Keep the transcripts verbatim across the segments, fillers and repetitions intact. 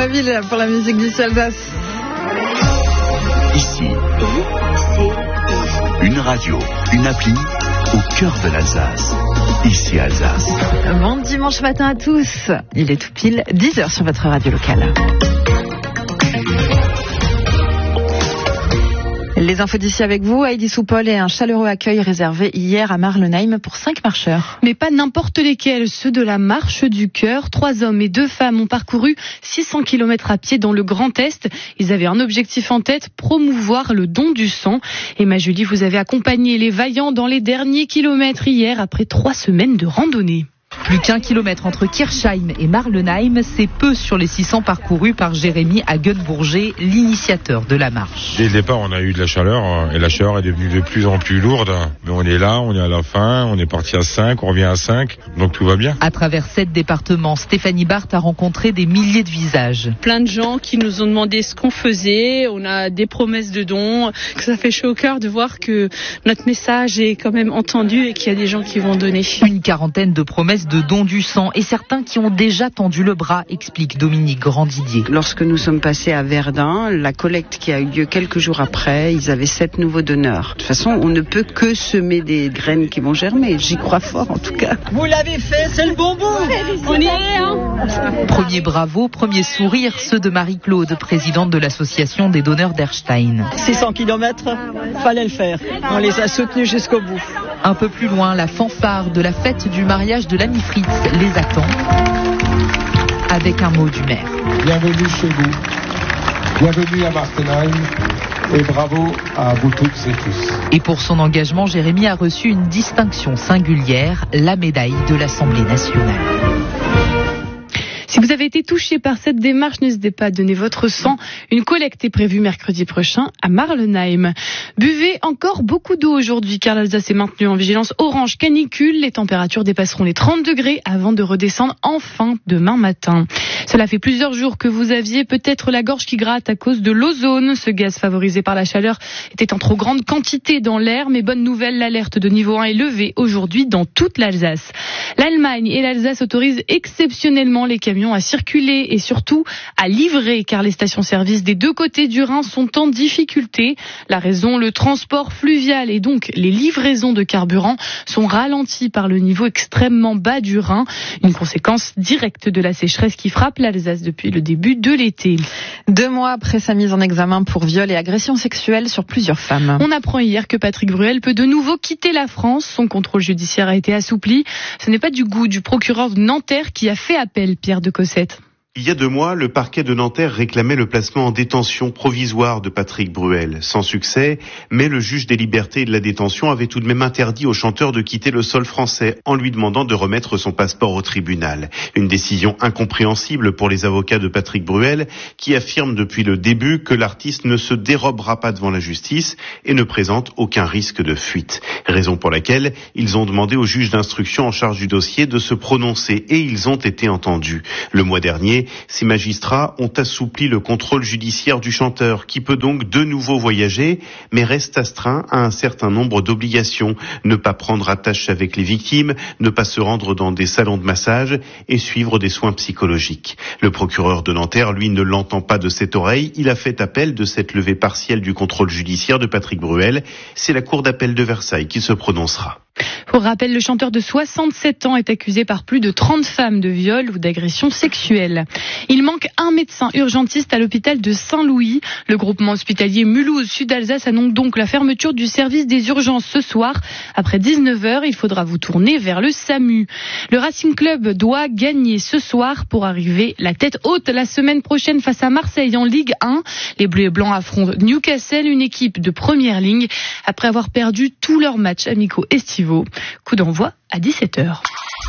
Mabille pour la musique d'ici Alsace. Ici, une radio, une appli au cœur de l'Alsace. Ici Alsace. Bon dimanche matin à tous. Il est tout pile dix heures sur votre radio locale. Les infos d'ici avec vous, Heidi Soupol, et un chaleureux accueil réservé hier à Marlenheim pour cinq marcheurs. Mais pas n'importe lesquels, ceux de la Marche du Cœur. Trois hommes et deux femmes ont parcouru six cents kilomètres à pied dans le Grand Est. Ils avaient un objectif en tête, promouvoir le don du sang. Emma Julie, vous avez accompagné les vaillants dans les derniers kilomètres hier après trois semaines de randonnée. Plus qu'un kilomètre entre Kirchheim et Marlenheim, c'est peu sur les six cents parcourus par Jérémy Hagenbourger, l'initiateur de la marche. Dès le départ, on a eu de la chaleur et la chaleur est devenue de plus en plus lourde. Mais on est là, on est à la fin, on est parti à cinq, on revient à cinq, donc tout va bien. À travers sept départements, Stéphanie Barthes a rencontré des milliers de visages. Plein de gens qui nous ont demandé ce qu'on faisait, on a des promesses de dons, que ça fait chaud au cœur de voir que notre message est quand même entendu et qu'il y a des gens qui vont donner. Une quarantaine de promesses de don du sang et certains qui ont déjà tendu le bras, explique Dominique Grandidier. Lorsque nous sommes passés à Verdun, la collecte qui a eu lieu quelques jours après, ils avaient sept nouveaux donneurs. De toute façon, on ne peut que semer des graines qui vont germer. J'y crois fort en tout cas. Vous l'avez fait, c'est le bon bout. On y est, hein. Premier bravo, premier sourire, ceux de Marie-Claude, présidente de l'association des donneurs d'Erstein. six cents kilomètres, fallait le faire. On les a soutenus jusqu'au bout. Un peu plus loin, la fanfare de la fête du mariage de l'ami Fritz les attend avec un mot du maire. Bienvenue chez vous, bienvenue à Marlenheim et bravo à vous toutes et tous. Et pour son engagement, Jérémy a reçu une distinction singulière, la médaille de l'Assemblée nationale. Si vous avez été touché par cette démarche, n'hésitez pas à donner votre sang. Une collecte est prévue mercredi prochain à Marlenheim. Buvez encore beaucoup d'eau aujourd'hui car l'Alsace est maintenue en vigilance orange canicule. Les températures dépasseront les trente degrés avant de redescendre enfin demain matin. Cela fait plusieurs jours que vous aviez peut-être la gorge qui gratte à cause de l'ozone. Ce gaz favorisé par la chaleur était en trop grande quantité dans l'air. Mais bonne nouvelle, l'alerte de niveau un est levée aujourd'hui dans toute l'Alsace. L'Allemagne et l'Alsace autorisent exceptionnellement les camions à circuler et surtout à livrer car les stations-service des deux côtés du Rhin sont en difficulté. La raison, le transport fluvial et donc les livraisons de carburant sont ralenties par le niveau extrêmement bas du Rhin. Une conséquence directe de la sécheresse qui frappe l'Alsace depuis le début de l'été. Deux mois après sa mise en examen pour viol et agression sexuelle sur plusieurs femmes. On apprend hier que Patrick Bruel peut de nouveau quitter la France. Son contrôle judiciaire a été assoupli. Ce n'est pas du goût du procureur de Nanterre qui a fait appel, Pierre de Cossette. Il y a deux mois, le parquet de Nanterre réclamait le placement en détention provisoire de Patrick Bruel. Sans succès, mais le juge des libertés et de la détention avait tout de même interdit au chanteur de quitter le sol français en lui demandant de remettre son passeport au tribunal. Une décision incompréhensible pour les avocats de Patrick Bruel qui affirment depuis le début que l'artiste ne se dérobera pas devant la justice et ne présente aucun risque de fuite. Raison pour laquelle ils ont demandé au juge d'instruction en charge du dossier de se prononcer et ils ont été entendus. Le mois dernier, ces magistrats ont assoupli le contrôle judiciaire du chanteur, qui peut donc de nouveau voyager, mais reste astreint à un certain nombre d'obligations. Ne pas prendre attache avec les victimes, ne pas se rendre dans des salons de massage et suivre des soins psychologiques. Le procureur de Nanterre, lui, ne l'entend pas de cette oreille. Il a fait appel de cette levée partielle du contrôle judiciaire de Patrick Bruel. C'est la cour d'appel de Versailles qui se prononcera. Pour rappel, le chanteur de soixante-sept ans est accusé par plus de trente femmes de viol ou d'agression sexuelle. Il manque un médecin urgentiste à l'hôpital de Saint-Louis. Le groupement hospitalier Mulhouse Sud-Alsace annonce donc la fermeture du service des urgences ce soir. Après dix-neuf heures, il faudra vous tourner vers le SAMU. Le Racing Club doit gagner ce soir pour arriver la tête haute la semaine prochaine face à Marseille en Ligue un. Les Bleus et Blancs affrontent Newcastle, une équipe de première ligne, après avoir perdu tous leurs matchs amicaux estivaux. Coup d'envoi à dix-sept heures.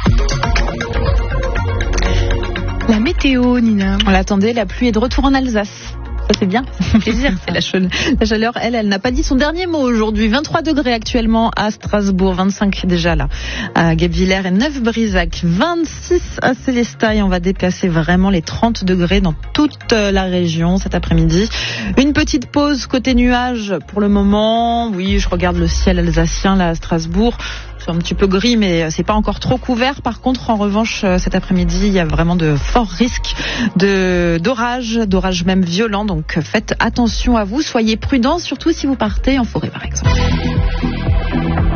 La météo, Nina. On l'attendait, la pluie est de retour en Alsace. Ça c'est bien, ça fait plaisir. la, ch- la chaleur, elle, elle n'a pas dit son dernier mot aujourd'hui. vingt-trois degrés actuellement à Strasbourg, vingt-cinq déjà là à Guebwiller et Neuf-Brisac, vingt-six à Célestat et on va dépasser vraiment les trente degrés dans toute la région cet après-midi. Une petite pause côté nuages pour le moment. Oui, je regarde le ciel alsacien là à Strasbourg. C'est un petit peu gris, mais c'est pas encore trop couvert. Par contre, en revanche, cet après-midi, il y a vraiment de forts risques de, d'orage, d'orage même violent. Donc, faites attention à vous. Soyez prudents, surtout si vous partez en forêt, par exemple.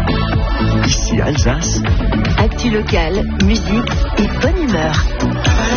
Ici Alsace. Actu locale, musique et bonne humeur.